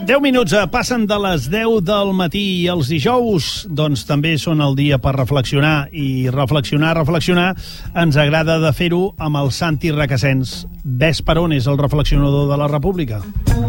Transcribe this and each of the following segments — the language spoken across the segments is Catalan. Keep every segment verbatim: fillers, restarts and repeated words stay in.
deu minuts passen de les deu del matí i els dijous doncs també són el dia per reflexionar i reflexionar, reflexionar ens agrada de fer-ho amb el Santi Requesens. Ves per on és el reflexionador de la República.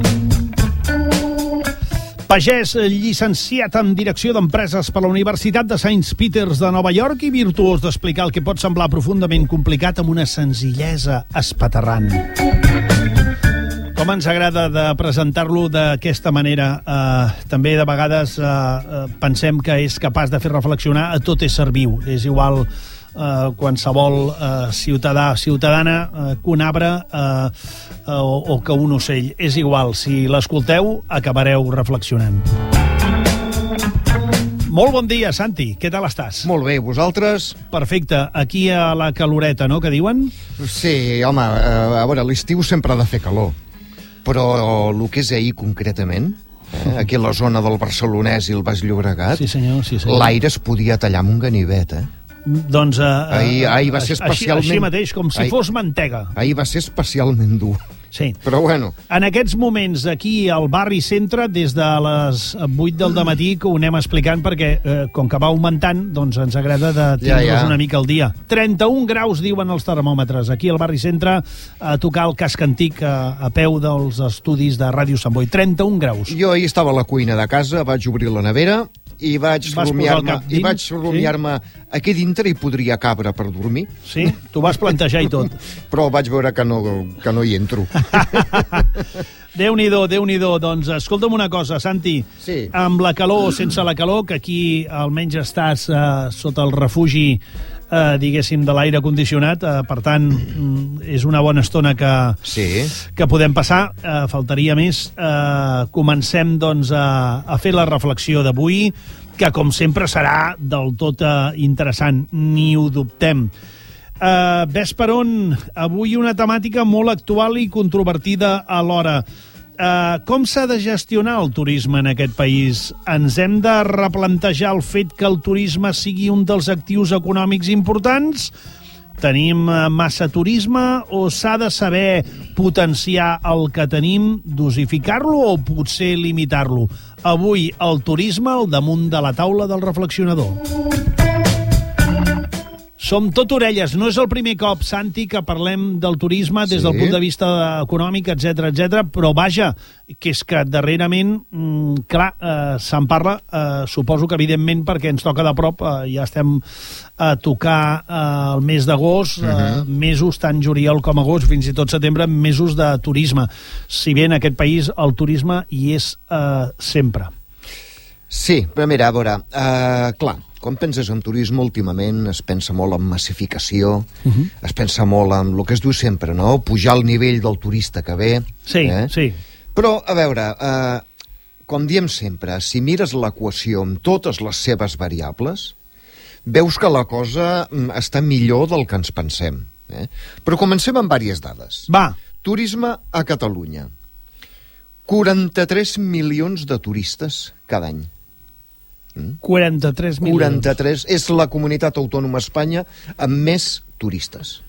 Pagès, llicenciat en Direcció d'Empreses per la Universitat de Saint Peters de Nova York i virtuós d'explicar el que pot semblar profundament complicat amb una senzillesa espaterrant. Com ens agrada de presentar-lo d'aquesta manera. Eh, també de vegades eh, pensem que és capaç de fer reflexionar a tot ésser viu. És igual eh, qualsevol eh, ciutadà, ciutadana, eh, que un arbre eh, eh, o, o que un ocell. És igual, si l'escolteu acabareu reflexionant. Molt bon dia, Santi. Què tal estàs? Molt bé, vosaltres? Perfecte. Aquí a la caloreta, no?, que diuen? Sí, home, a veure, l'estiu sempre ha de fer calor. Però el que és ahir concretament, eh, aquí a la zona del Barcelonès i el Baix Llobregat, sí, senyor, sí, senyor. L'aire es podia tallar amb un ganivet, eh? Doncs uh, ahir, ahir va ser especialment... Així, així mateix, com si ahir, fos mantega. Ahir va ser especialment dur. Sí. Però bueno. En aquests moments, aquí al barri centre, des de les vuit del dematí, que ho anem explicant perquè, eh, com que va augmentant, doncs ens agrada de tenir-nos ja, ja. una mica al dia. trenta-un graus, diuen els termòmetres. Aquí al barri centre, a tocar el casc antic a, a peu dels estudis de Ràdio Sant Boi. trenta-un graus. Jo ahir estava a la cuina de casa, vaig obrir la nevera i vaig rumiar-me i vaig rumiar-me sí? Aquí dintre hi podria cabre per dormir. Sí? T'ho vas plantejar i tot. Però vaig veure que no, que no hi entro. Déu-n'hi-do, Déu-n'hi-do. Doncs escolta'm una cosa, Santi. Sí. Amb la calor o sense la calor, que aquí almenys estàs eh, sota el refugi eh, diguéssim, de l'aire condicionat, eh, per tant, és una bona estona que, sí. que podem passar. Eh, faltaria més. Eh, comencem, doncs, a, a fer la reflexió d'avui, que, com sempre, serà del tot eh, interessant. Ni ho dubtem. Uh, ves per on? Avui una temàtica molt actual i controvertida alhora. Uh, com s'ha de gestionar el turisme en aquest país? Ens hem de replantejar el fet que el turisme sigui un dels actius econòmics importants? Tenim massa turisme o s'ha de saber potenciar el que tenim, dosificar-lo o potser limitar-lo? Avui el turisme al damunt de la taula del reflexionador. Som tot orelles. No és el primer cop, Santi, que parlem del turisme des sí. del punt de vista econòmic, etcètera, etcètera, però vaja, que és que darrerament, mm, clar, eh, se'n parla, eh, suposo que evidentment perquè ens toca de prop, eh, ja estem a tocar eh, el mes d'agost, uh -huh. eh, mesos tant juliol com agost, fins i tot setembre, mesos de turisme. Si bé en aquest país el turisme hi és eh, sempre. Sí, però mira, a veure, uh, clar, quan penses en turisme últimament es pensa molt en massificació, uh -huh. es pensa molt en el que es diu sempre, no? Pujar el nivell del turista que ve. Sí, eh? sí. Però, a veure, uh, com diem sempre, si mires l'equació amb totes les seves variables, veus que la cosa està millor del que ens pensem. Eh? Però comencem amb diverses dades. Va. Turisme a Catalunya. quaranta-tres milions de turistes cada any. quaranta-tres milions. quaranta-tres. És la comunitat autònoma a Espanya amb més turistes.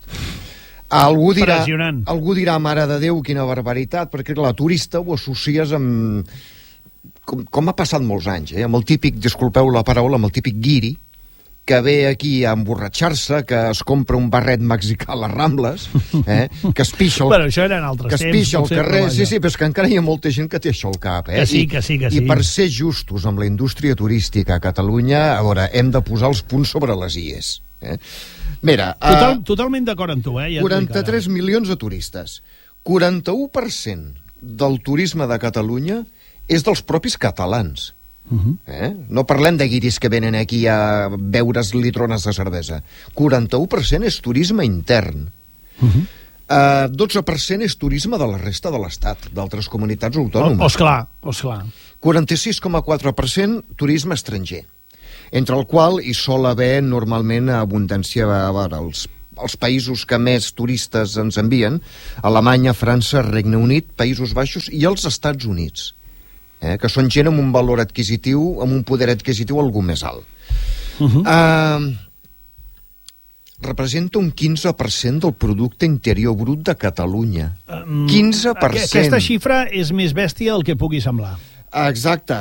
Algú dirà, algú dirà, mare de Déu, quina barbaritat, perquè la turista ho associes amb... Com, com ha passat molts anys, eh? Amb el típic, disculpeu la paraula, amb el típic guiri, que ve aquí a emborratxar-se, que es compra un barret mexicà a les Rambles, eh? que es pixa el, bueno, això eren altres que es pixa al carrer. Sí, sí, però és que encara hi ha molta gent que té això al cap. Eh? Que sí, que sí, que sí. I per ser justos amb la indústria turística a Catalunya, a veure, hem de posar els punts sobre les ies. Eh? Mira... Total, uh, totalment d'acord amb tu, eh? Ja quaranta-tres milions de turistes. quaranta-u per cent del turisme de Catalunya és dels propis catalans. Uh-huh. Eh? No parlem de guiris que venen aquí a beure's litrones de cervesa. quaranta-u per cent és turisme intern. Uh-huh. uh, dotze per cent és turisme de la resta de l'Estat, d'altres comunitats autònomes. Oh, esclar, esclar. quaranta-sis coma quatre per cent turisme estranger, entre el qual hi sol haver normalment abundància a veure, els, els països que més turistes ens envien: Alemanya, França, Regne Unit, Països Baixos i els Estats Units. Eh, que són gent amb un valor adquisitiu, amb un poder adquisitiu algú més alt. Uh-huh. Uh, representa un quinze per cent del producte interior brut de Catalunya. quinze per cent. Aquesta xifra és més bèstia del que pugui semblar. Exacte.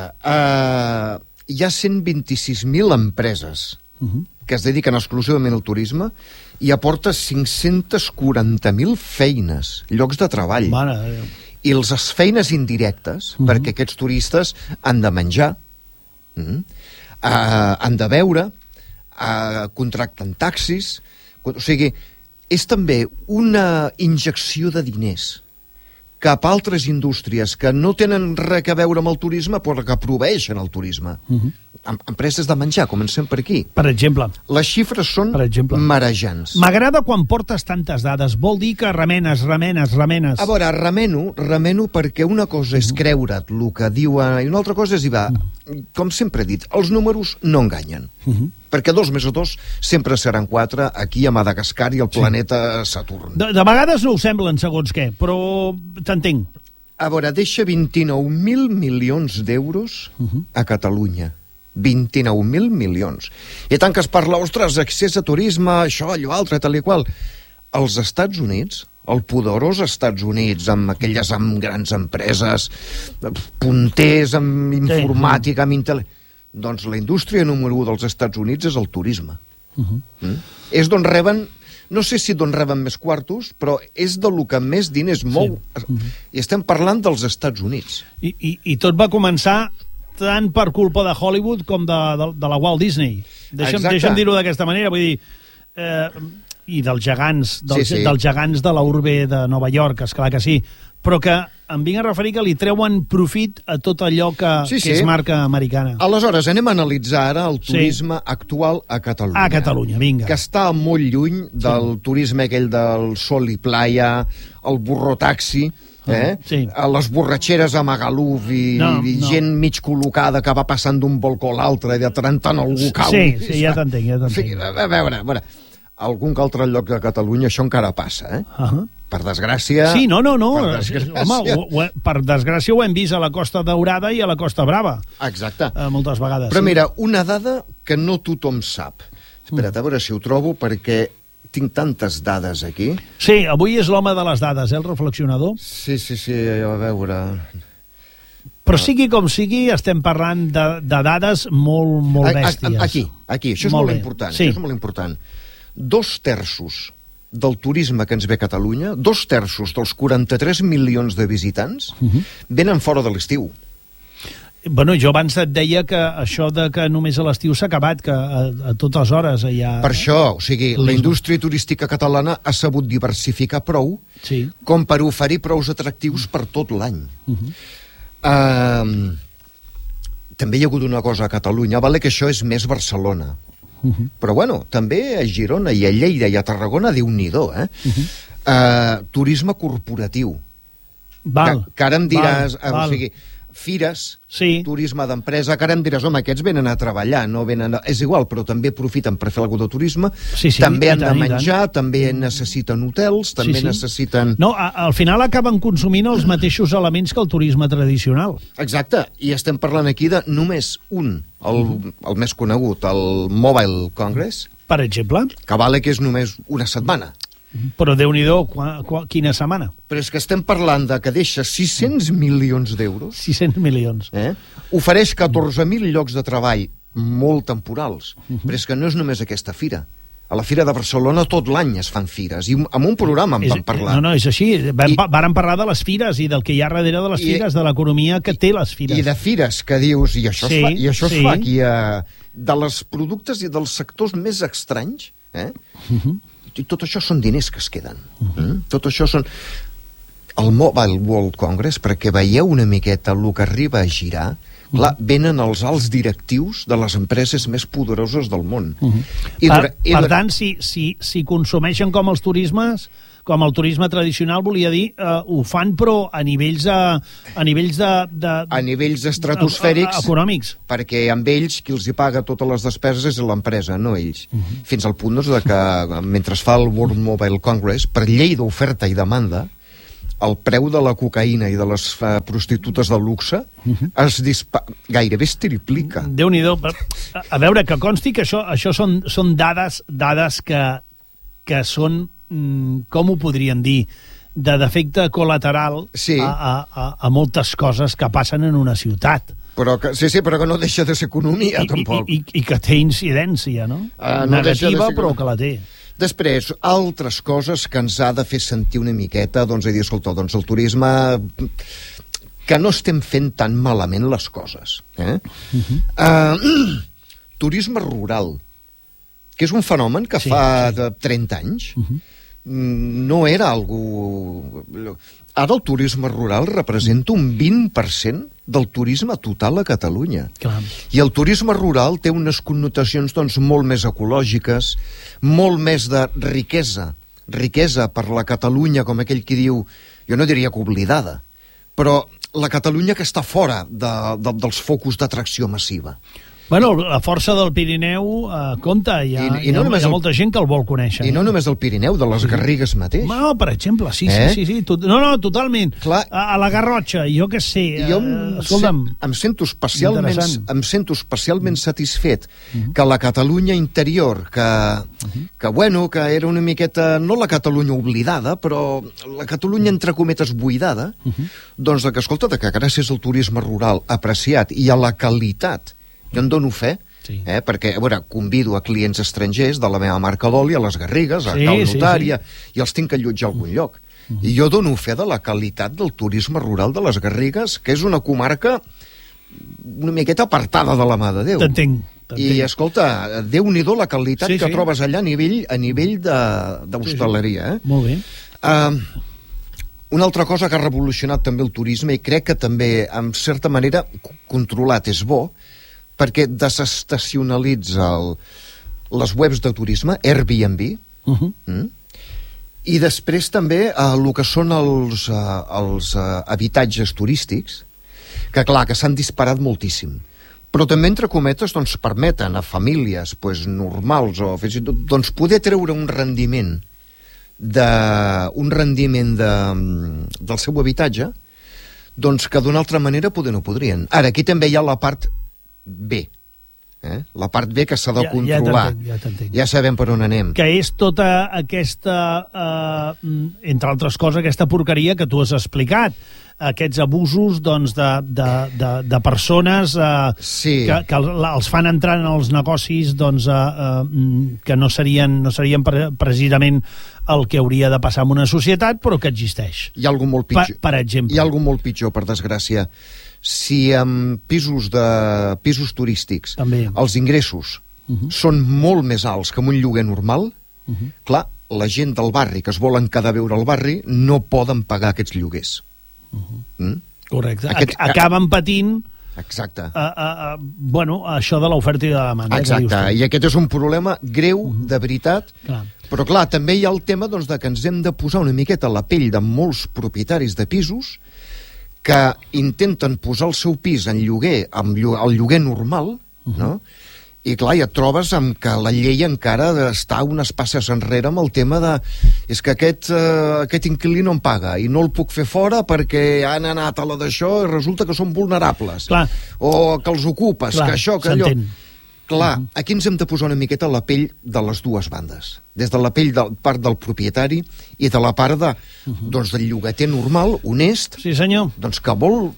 Uh, hi ha cent vint-i-sis mil empreses uh -huh. que es dediquen exclusivament al turisme i aporta cinc-centes quaranta mil feines, llocs de treball. Mare... I les feines indirectes, uh -huh. perquè aquests turistes han de menjar, uh -huh, uh, han de beure, uh, contracten taxis... O sigui, és també una injecció de diners cap a altres indústries que no tenen res a veure amb el turisme, però que proveeixen el turisme. Uh-huh. Empreses de menjar, comencem per aquí. Per exemple. Les xifres són marejants. M'agrada quan portes tantes dades. Vol dir que remenes, remenes, remenes. A veure, remeno, remeno perquè una cosa és creure't el que diuen i una altra cosa és, hi va, uh-huh. com sempre he dit, els números no enganyen. Uh-huh. Perquè dos més dos sempre seran quatre aquí a Madagascar i al planeta sí. Saturn. De, de vegades no ho semblen, segons què, però t'entenc. A veure, deixa vint-i-nou mil milions d'euros uh-huh. a Catalunya. vint-i-nou mil milions. I tant que es parla, ostres, accés a turisme, això, allò, altre, tal i qual. Els Estats Units, el poderós Estats Units, amb aquelles amb grans empreses, punters, amb informàtica, sí. amb intel·ligència... Doncs la indústria número un dels Estats Units és el turisme. Uh-huh. Mm? És d'on reben, no sé si d'on reben més quartos, però és de lo que més diners mou. Sí. Uh-huh. I estem parlant dels Estats Units. I, i, i tot va començar tant per culpa de Hollywood com de, de, de la Walt Disney. Deixa'm, deixa'm dir-ho d'aquesta manera, vull dir... Eh, i dels gegants, dels, sí, sí. dels gegants de la urbe de Nova York, esclar que sí, però que em vinc a referir que li treuen profit a tot allò que, sí, sí. que és marca americana. Aleshores, anem a analitzar ara el turisme sí. actual a Catalunya. A Catalunya, vinga. Que està molt lluny del sí. turisme aquell del sol i playa, el burrotaxi, eh? sí. a les borratxeres a Magaluf i, no, i no. gent mig col·locada que va passant d'un balcó a l'altre i de tant en algú cau. Sí, sí, ja t'entenc, ja t'entenc. Sí, a veure, a veure, algun que altre lloc de Catalunya això encara passa, eh? Uh -huh. Per desgràcia... Sí, no, no, no. Per desgràcia, Home, ho, ho, per desgràcia ho hem vist a la Costa Daurada i a la Costa Brava. Exacte. Eh, moltes vegades. Però sí. mira, una dada que no tothom sap. Espera't, a veure si ho trobo, perquè tinc tantes dades aquí. Sí, avui és l'home de les dades, eh, el reflexionador. Sí, sí, sí, a veure... Però sigui com sigui, estem parlant de, de dades molt, molt bèsties. Aquí, aquí, això és molt, molt important. Sí. Això és molt important. Dos terços del turisme que ens ve a Catalunya, dos terços dels quaranta-tres milions de visitants, uh-huh. venen fora de l'estiu. Bueno, jo abans et deia que això de que només a l'estiu s'ha acabat, que a, a totes hores hi ha... Per això, o sigui, la indústria turística catalana ha sabut diversificar prou sí. com per oferir prous atractius per tot l'any. Uh-huh. Uh, també hi ha hagut una cosa a Catalunya, vale que això és més Barcelona, uh-huh. però bueno, també a Girona i a Lleida i a Tarragona, Déu-n'hi-do, eh? Uh-huh. Uh, turisme corporatiu. Val. Que, que ara em diràs... Val, uh, val. O sigui, fires, sí. turisme d'empresa, que ara em diràs, home, aquests venen a treballar, no venen a... És igual, però també aprofiten per fer alguna de turisme, sí, sí, també han tant, de menjar, també necessiten hotels, també sí, sí. necessiten... No, a, al final acaben consumint els mateixos elements que el turisme tradicional. Exacte, i estem parlant aquí de només un, el, el més conegut, el Mobile Congress. Per exemple. Que vale que és només una setmana. Però Déu-n'hi-do, quina setmana. Però és que estem parlant de que deixa sis-cents milions d'euros. sis-cents milions. Eh? Ofereix catorze mil llocs de treball molt temporals. Uh -huh. Però és que no és només aquesta fira. A la Fira de Barcelona tot l'any es fan fires. I amb un programa en és, vam parlar. No, no, és així. Vam, I, vàrem parlar de les fires i del que hi ha darrere de les i, fires, de l'economia que té les fires. I de fires que dius, i això, sí, es, fa, i això sí. es fa aquí, a, de les productes i dels sectors més estranys, eh? Uh -huh. I tot això són diners que es queden. Uh-huh. Mm? Tot això són... El Mobile World Congress, perquè veieu una miqueta el que arriba a girar, uh-huh. clar, venen els alts directius de les empreses més poderoses del món. Uh-huh. I per, dura, i per tant, si, si, si consumeixen com els turismes, com el turisme tradicional, volia dir, eh, ho fan però a nivells de, a nivells de, de a nivells estratosfèrics, econòmics, perquè amb ells qui els hi paga totes les despeses és l'empresa, no ells. Uh-huh. Fins al punt doncs, de que mentre es fa el World Mobile Congress, per llei d'oferta i demanda, el preu de la cocaïna i de les uh, prostitutes de luxe uh-huh. es dispa... gairebé es triplica. Déu-n'hi-do. A veure, que consti que això, això són, són dades, dades que que són, com ho podríem dir, de defecte col·lateral sí. a, a, a moltes coses que passen en una ciutat. Però que, sí, sí, però que no deixa de ser economia, I, tampoc. I, i, I que té incidència, no? Uh, no Negativa, de però que la té. Després, altres coses que ens ha de fer sentir una miqueta, doncs, a dir, escolta, doncs el turisme... que no estem fent tan malament les coses. Eh? Uh-huh. Uh, turisme rural, que és un fenomen que sí, fa sí. trenta anys, uh-huh. no era algú... Ara el turisme rural representa un vint per cent del turisme total a Catalunya. Clar. I el turisme rural té unes connotacions doncs, molt més ecològiques, molt més de riquesa. Riquesa per la Catalunya, com aquell qui diu, jo no diria que oblidada, però la Catalunya que està fora de, de, dels focus d'atracció massiva. Bueno, la força del Pirineu eh, compta, hi ha, I, i no hi ha, hi ha molta gent que el vol conèixer. I no només del Pirineu, de les Garrigues mateix. No, per exemple, sí, eh? sí, sí, sí. Tot, no, no, totalment. Clar, a, a la Garrotxa, jo què sé. Jo em, escolta'm, em sento especialment, em sento especialment satisfet uh-huh. que la Catalunya interior, que, uh-huh. que, bueno, que era una miqueta, no la Catalunya oblidada, però la Catalunya, entre cometes, buidada, uh-huh. doncs que, escolta, que gràcies al turisme rural apreciat i a la qualitat, jo en dono fe, sí. eh, perquè, a veure, convido a clients estrangers de la meva marca d'oli a les Garrigues, a sí, Cal Notària, sí, sí. i els tinc que allotjar a algun uh-huh. lloc. Uh-huh. I jo dono fe de la qualitat del turisme rural de les Garrigues, que és una comarca una miqueta apartada de la mà de Déu. T'entenc. I, escolta, Déu-n'hi-do la qualitat sí, que sí. trobes allà a nivell, a nivell d'hostaleria. Eh? Sí, sí. Molt bé. Uh, una altra cosa que ha revolucionat també el turisme, i crec que també, en certa manera, controlat és bo, perquè desestacionalitza el, les webs de turisme, Airbnb, uh-huh. mm? i després també eh, el que són els, eh, els eh, habitatges turístics, que clar, que s'han disparat moltíssim. Però també, entre cometes, doncs, permeten a famílies pues, normals o fins i tot doncs, poder treure un rendiment, de, un rendiment de, del seu habitatge doncs, que d'una altra manera poder no podrien. Ara, aquí també hi ha la part B, eh? la part B que s'ha de ja, controlar. Ja, ja, ja sabem per on anem. Que és tota aquesta, eh, entre altres coses, aquesta porqueria que tu has explicat, aquests abusos doncs, de, de, de, de persones eh, sí. que, que els fan entrar en els negocis doncs, eh, eh, que no serien, no serien pre precisament el que hauria de passar en una societat, però que existeix. Hi ha alguna molt pitjor. Per, per exemple. Hi ha alguna molt pitjor, per desgràcia. Si en pisos, de, pisos turístics també. Els ingressos uh-huh. són molt més alts que en un lloguer normal, uh-huh. clar, la gent del barri que es volen quedar a veure al barri no poden pagar aquests lloguers. Uh-huh. mm? Correcte. Aquest, acaben patint exacte. A, a, a, bueno, això de l'oferta i de la demanda. Exacte, i aquest és un problema greu, uh-huh. de veritat, clar. Però clar, també hi ha el tema doncs, de que ens hem de posar una miqueta a la pell de molts propietaris de pisos que intenten posar el seu pis en lloguer, amb el lloguer normal, uh-huh. no? I clar, ja et trobes amb que la llei encara està unes passes enrere amb el tema de és que aquest, uh, aquest inquilí no em paga i no el puc fer fora perquè han anat a la d'això i resulta que són vulnerables. Clar. O que els ocupes, clar, que això, que allò... Clar, uh-huh. aquí ens hem de posar una miqueta a la pell de les dues bandes. Des de la pell de part del propietari i de la part de, uh-huh. doncs, del llogater normal, honest, sí, senyor. Doncs que vol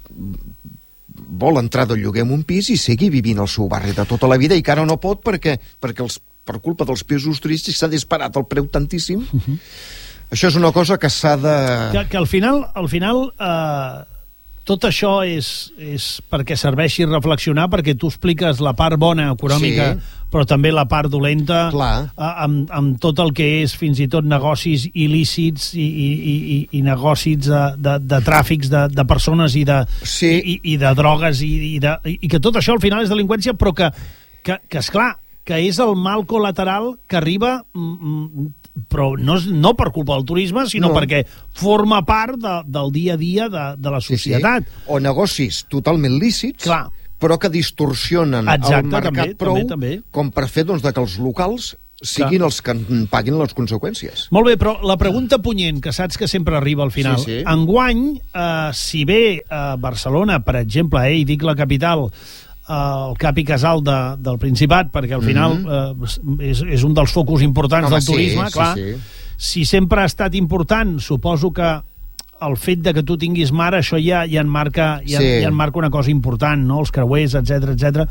vol entrar del lloguer en un pis i seguir vivint al seu barri de tota la vida i que ara no pot perquè, perquè els, per culpa dels pisos turístics s'ha disparat el preu tantíssim. Uh-huh. Això és una cosa que s'ha de... Que, que al final, al final eh, tot això és, és perquè serveixi reflexionar, perquè tu expliques la part bona econòmica, sí. però també la part dolenta, eh, amb, amb tot el que és fins i tot negocis il·lícits i, i, i, i negocis de, de, de tràfics de, de persones i de, sí. i, i de drogues i, i, de, i que tot això al final és delinqüència, però que, que, que esclar, que és el mal col·lateral que arriba... Mm, però no, no per culpa del turisme, sinó no. perquè forma part de, del dia a dia de, de la societat. Sí, sí. O negocis totalment lícits, clar. però que distorsionen exacte, el mercat també, prou també, també. com per fer doncs, de que els locals siguin clar. Els que paguin les conseqüències. Molt bé, però la pregunta punyent, que saps que sempre arriba al final, sí, sí. enguany, eh, si bé a Barcelona, per exemple, eh, i dic la capital, el cap i casal de, del Principat, perquè al final mm-hmm. eh, és, és un dels focus importants Home, del turisme, sí, clar. Sí, sí. Si sempre ha estat important, suposo que el fet de que tu tinguis mar, això ja, ja, enmarca, ja, sí. ja enmarca una cosa important, no? Els creuers, etcètera, etcètera.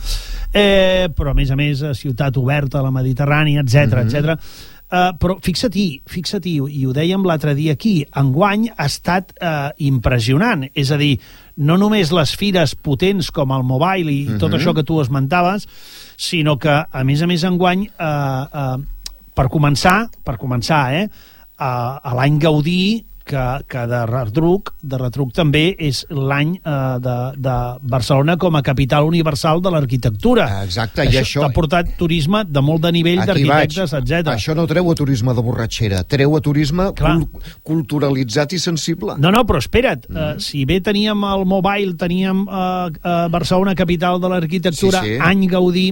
Eh, però, a més a més, ciutat oberta a la Mediterrània, etcètera, mm-hmm. etcètera. Uh, però fixa-t'hi, fixa-t'hi, i ho dèiem l'altre dia aquí, enguany ha estat uh, impressionant. És a dir, no només les fires potents com el Mobile i uh-huh. tot això que tu esmentaves, sinó que, a més a més, enguany, uh, uh, per començar, per començar, eh, uh, a l'any Gaudí, que, que de retruc, de retruc també és l'any eh, de, de Barcelona com a capital universal de l'arquitectura. Exacte, això i això... t'ha portat turisme de molt de nivell d'arquitectes, etcètera. Això no treu a turisme de borratxera, treu a turisme cul culturalitzat i sensible. No, no, però espera't, mm. eh, si bé teníem el Mobile, teníem eh, eh, Barcelona capital de l'arquitectura, sí, sí. any Gaudí,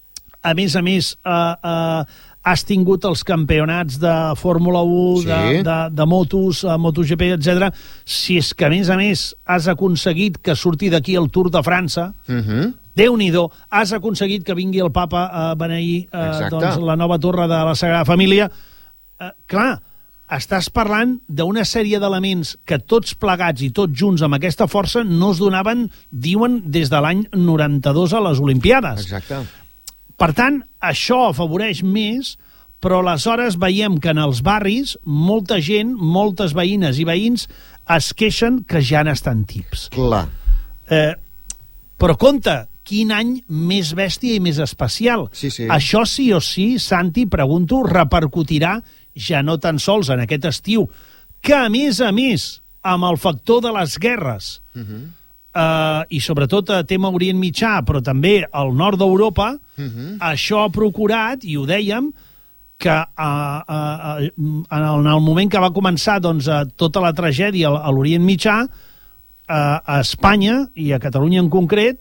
a més a més... Eh, eh, has tingut els campionats de Fórmula u, sí. de, de, de motos, MotoGP, etcètera. Si és que, a més a més, has aconseguit que surti d'aquí el Tour de França, uh-huh. Déu-n'hi-do, has aconseguit que vingui el papa a beneir eh, doncs, la nova torre de la Sagrada Família. Eh, clar, estàs parlant d'una sèrie d'elements que tots plegats i tots junts amb aquesta força no es donaven, diuen, des de l'any noranta-dos a les Olimpiades. Exacte. Per tant, això afavoreix més, però aleshores veiem que en els barris molta gent, moltes veïnes i veïns es queixen que ja n'estan tips. Clar. Eh, però compte, quin any més bèstia i més especial. Sí, sí. Això sí o sí, Santi, pregunto, repercutirà ja no tan sols en aquest estiu, que a més a més, amb el factor de les guerres, uh-huh. Uh, i sobretot a tema Orient Mitjà, però també al nord d'Europa, uh-huh. això ha procurat, i ho dèiem, que uh, uh, uh, en el moment que va començar doncs, uh, tota la tragèdia a l'Orient Mitjà, uh, a Espanya, i a Catalunya en concret,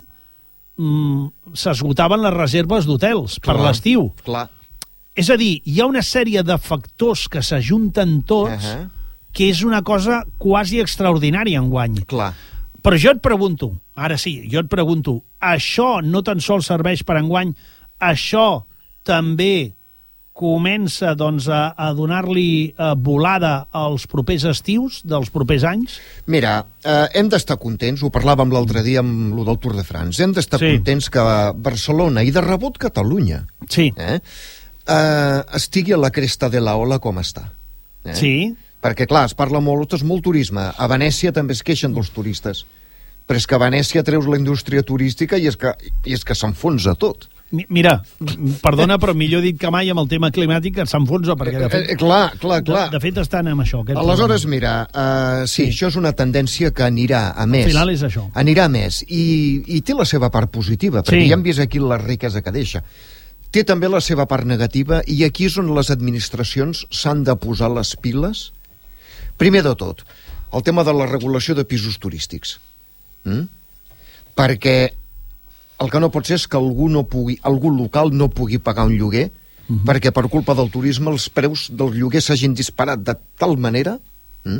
um, s'esgotaven les reserves d'hotels per l'estiu. Clar. És a dir, hi ha una sèrie de factors que s'ajunten tots, uh-huh. que és una cosa quasi extraordinària enguany. Clar. Però jo et pregunto, ara sí, jo et pregunto, això no tan sols serveix per enguany, això també comença doncs, a, a donar-li eh, volada als propers estius dels propers anys? Mira, eh, hem d'estar contents, ho parlàvem l'altre dia amb lo del Tour de France, hem d'estar sí. contents que Barcelona i de rebot Catalunya sí. eh, eh, estigui a la cresta de la ola com està. Eh? Sí. Perquè, clar, es parla molt, és molt turisme. A Venècia també es queixen dels turistes. Però és que a Venècia treus la indústria turística i és que, i és que s'enfonsa tot. Mira, perdona, però millor dit que mai amb el tema climàtic que s'enfonsa, perquè de fet... Eh, eh, clar, clar, clar. De, de fet estan amb això. Aleshores, mira, uh, sí, sí, això és una tendència que anirà a més. Al final és això. Anirà a més. I, i té la seva part positiva, perquè sí. ja hem vist aquí la riquesa que deixa. Té també la seva part negativa, i aquí és on les administracions s'han de posar les piles. Primer de tot, el tema de la regulació de pisos turístics. Mm? Perquè el que no pot ser és que algú, no pugui, algú local no pugui pagar un lloguer, mm-hmm. perquè per culpa del turisme els preus del lloguer s'hagin disparat de tal manera mm?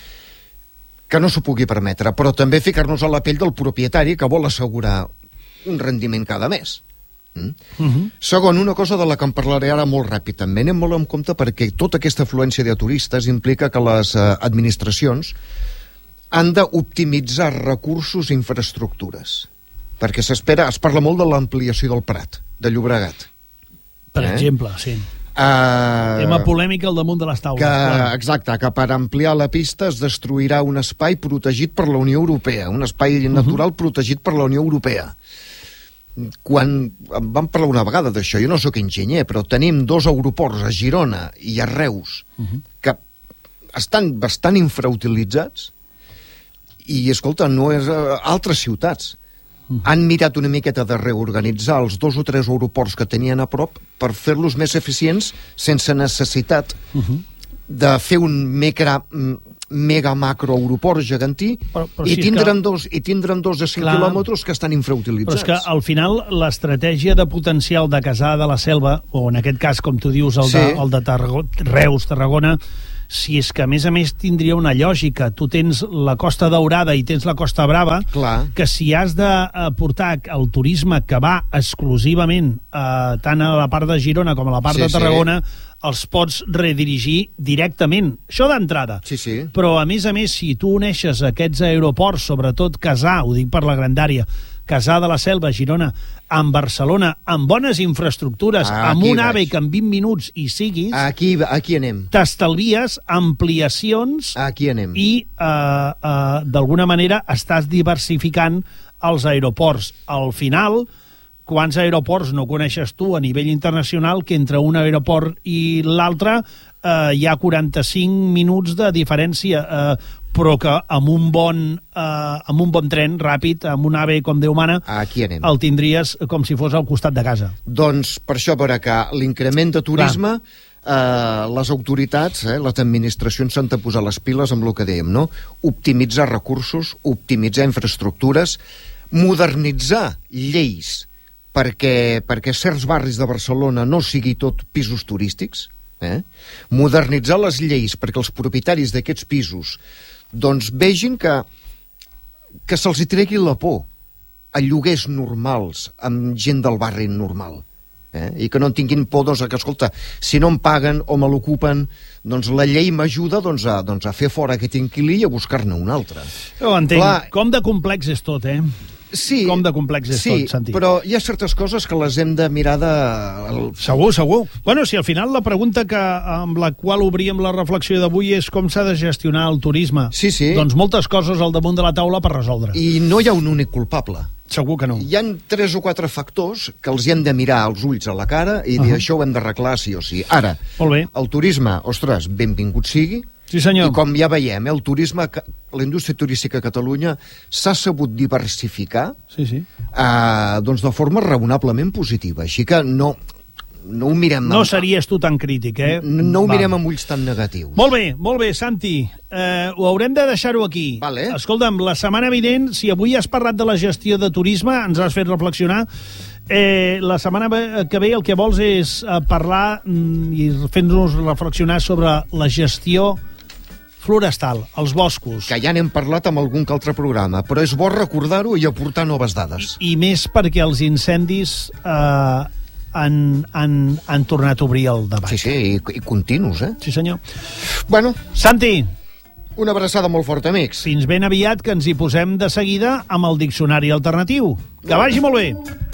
que no s'ho pugui permetre. Però també ficar-nos a la pell del propietari que vol assegurar un rendiment cada mes. Mm? Uh-huh. Segon, una cosa de la que en parlaré ara molt ràpid també, anem molt en compte perquè tota aquesta afluència de turistes implica que les eh, administracions han d'optimitzar recursos i infraestructures, perquè s'espera, es parla molt de l'ampliació del Prat, de Llobregat per eh? exemple, sí uh, tema polèmic al damunt de les taules, que, exacte, que per ampliar la pista es destruirà un espai protegit per la Unió Europea, un espai natural uh-huh. protegit per la Unió Europea. Quan vam parlar una vegada d'això, jo no sóc enginyer, però tenim dos aeroports a Girona i a Reus uh-huh. que estan bastant infrautilitzats i, escolta, no és uh, altres ciutats uh-huh. han mirat una miqueta de reorganitzar els dos o tres aeroports que tenien a prop per fer-los més eficients sense necessitat uh-huh. de fer un micra... mega macro aeroport gegantí però, però i, tindran que... dos, i tindran dos a cinc Clar, quilòmetres que estan infrautilitzats. Però és que al final l'estratègia de potencial de Cassà de la Selva, o en aquest cas, com tu dius, el, sí. de, el de Tarragona, Reus, Tarragona, si és que, a més a més, tindria una lògica. Tu tens la Costa Daurada i tens la Costa Brava, clar, que si has de portar el turisme que va exclusivament eh, tant a la part de Girona com a la part sí, de Tarragona, sí, els pots redirigir directament. Això d'entrada. Sí, sí. Però, a més a més, si tu uneixes aquests aeroports, sobretot Casà, ho dic per la grandària, Casà de la Selva, Girona, amb Barcelona, amb bones infraestructures, ah, amb un vaig. AVE que en vint minuts hi siguis, aquí, aquí anem. T'estalvies ampliacions aquí anem. i, eh, eh, d'alguna manera, estàs diversificant els aeroports. Al final, quants aeroports no coneixes tu a nivell internacional que entre un aeroport i l'altre eh, hi ha quaranta-cinc minuts de diferència, eh, però que amb un bon eh, amb un bon tren ràpid, amb un AVE com Déu mana, aquí anem. El tindries com si fos al costat de casa. Doncs per això, per que l'increment de turisme, eh, les autoritats, eh, les administracions s'han de posar les piles amb el que dèiem, no? Optimitzar recursos, optimitzar infraestructures, modernitzar lleis perquè, perquè certs barris de Barcelona no sigui tot pisos turístics, eh? Modernitzar les lleis perquè els propietaris d'aquests pisos doncs vegin que, que se'ls hi tregui la por a lloguers normals amb gent del barri normal, eh? I que no en tinguin por, doncs, que, escolta, si no em paguen o me l'ocupen, doncs la llei m'ajuda doncs, a, doncs, a fer fora aquest inquilí i a buscar-ne un altre. Ho entenc. Clar, com de complex és tot, eh? Sí, com de complex és sí, tot, Santi. Però hi ha certes coses que les hem de mirar de... Segur, segur. Bueno, si al final la pregunta que, amb la qual obríem la reflexió d'avui és com s'ha de gestionar el turisme. Sí, sí. Doncs moltes coses al damunt de la taula per resoldre. I no hi ha un únic culpable. Segur que no. Hi ha tres o quatre factors que els hi hem de mirar als ulls a la cara i uh -huh. dir això ho hem d'arreglar sí o sí. Ara, molt bé. El turisme, ostres, benvingut sigui. Sí, senyor. I com ja veiem, el turisme, la indústria turística a Catalunya s'ha sabut diversificar, sí, sí. Eh, doncs de forma raonablement positiva. Així que no, no ho mirem... No amb... series tu tan crític, eh? No, no ho Va. mirem amb ulls tan negatius. Molt bé, molt bé, Santi. Eh, ho haurem de deixar-ho aquí. Vale. Escolta'm, la setmana vinent, si avui has parlat de la gestió de turisme, ens has fet reflexionar. Eh, la setmana que ve el que vols és parlar mm, i fer-nos reflexionar sobre la gestió florestal, els boscos. Que ja n'hem parlat amb algun que altre programa, però és bo recordar-ho i aportar noves dades. I, i més perquè els incendis eh, han, han, han tornat a obrir el debat. Sí, sí, i, i continus, eh? Sí, senyor. Bueno. Santi. Una abraçada molt forta, amics. Fins ben aviat, que ens hi posem de seguida amb el diccionari alternatiu. Que vagi molt bé.